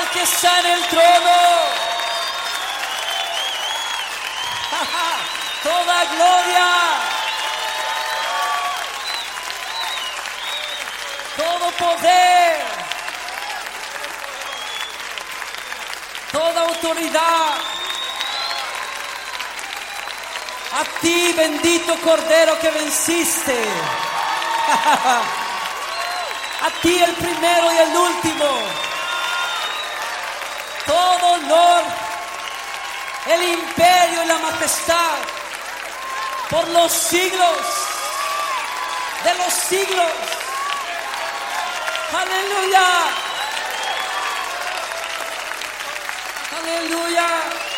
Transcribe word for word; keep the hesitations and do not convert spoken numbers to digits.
que está en el trono. Toda gloria, todo poder, toda autoridad a ti, bendito Cordero que venciste. A ti el primero y el último. Todo honor, el imperio y la majestad por los siglos de los siglos. Aleluya. Aleluya.